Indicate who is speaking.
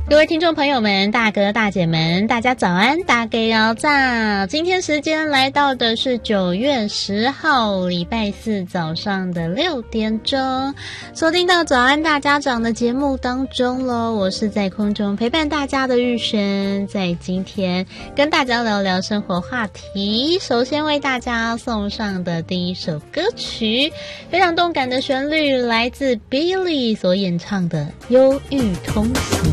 Speaker 1: 各位听众朋友们，大哥大姐们，大家早安，大家要早。今天时间来到的是9月10号礼拜四早上的6点钟，锁定到早安大家长的节目当中咯。我是在空中陪伴大家的玉璇，在今天跟大家聊聊生活话题。首先为大家送上的第一首歌曲，非常动感的旋律，来自 Billy 所演唱的《忧郁通行》。